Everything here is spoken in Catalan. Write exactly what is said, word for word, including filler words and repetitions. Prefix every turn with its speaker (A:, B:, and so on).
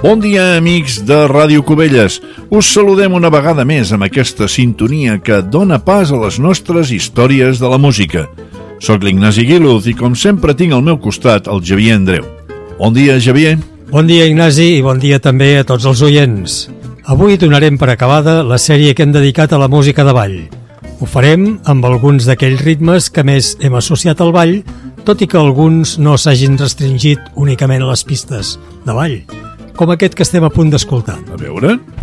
A: Bon dia, amics de Ràdio Cubelles. Us saludem una vegada més amb aquesta sintonia que dona pas a les nostres històries de la música. Soc l'Ignasi Guiluz i, com sempre, tinc al meu costat el Xavier Andreu. Bon dia, Xavier.
B: Bon dia, Ignasi, i bon dia també a tots els oients. Avui donarem per acabada la sèrie que hem dedicat a la música de ball. Ho farem amb alguns d'aquells ritmes que més hem associat al ball, tot i que alguns no s'hagin restringit únicament a les pistes de ball, com aquest que estem a punt d'escoltar.
A: A veure...